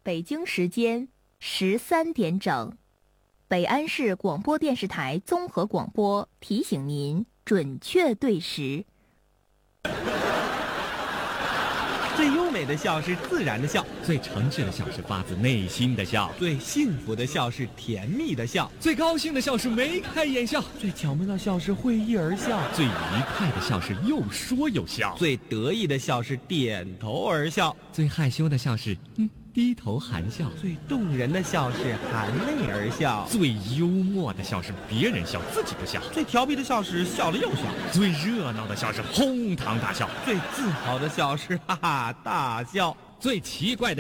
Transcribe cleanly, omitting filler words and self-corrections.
北京时间13点整，北安市广播电视台综合广播提醒您准确对时。 最优美的笑是自然的笑， 最诚挚的笑是发自内心的笑， 最幸福的笑是甜蜜的笑， 最高兴的笑是眉开眼笑， 最巧妙的笑是会意而笑， 最愉快的笑是又说又笑， 最得意的笑是点头而笑， 最害羞的笑是低头含笑， 最动人的笑是含泪而笑， 最幽默的笑是别人笑自己不笑， 最调皮的笑是笑了又笑， 最热闹的笑是哄堂大笑， 最自豪的笑是哈哈大笑， 最奇怪的